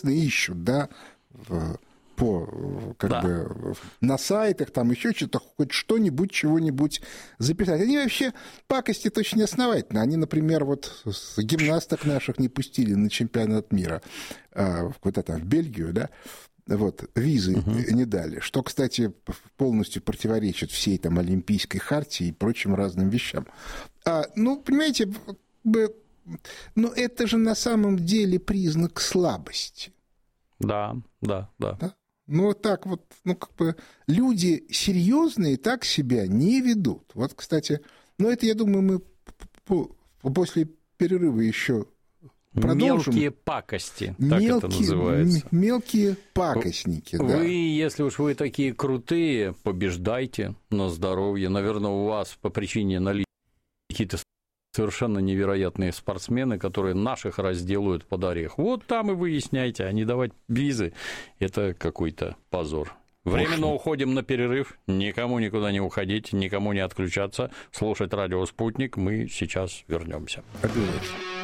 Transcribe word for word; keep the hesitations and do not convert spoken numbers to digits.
естественно, ищут, да, в, по, как да. бы, на сайтах, там еще что-то, хоть что-нибудь, чего-нибудь записать. Они вообще пакостят очень основательно. Они, например, вот гимнасток наших не пустили на чемпионат мира, куда там, в Бельгию, да, вот, визы uh-huh. не дали, что, кстати, полностью противоречит всей там олимпийской хартии и прочим разным вещам. А, ну, понимаете, ну, это же на самом деле признак слабости. Да, да, да. да? Ну, вот так вот, ну, как бы люди серьезные так себя не ведут. Вот, кстати, ну, это, я думаю, мы после перерыва еще продолжим. Мелкие пакости, так мелкие, это называется. Мелкие пакостники, вы, да. Вы, если уж вы такие крутые, побеждайте на здоровье. Наверное, у вас по причине наличия какие-то совершенно невероятные спортсмены, которые наших разделают под орех. Вот там и выясняйте, а не давать визы – это какой-то позор. Временно уходим на перерыв, никому никуда не уходить, никому не отключаться, слушать радио «Спутник». Мы сейчас вернемся. Обязательно.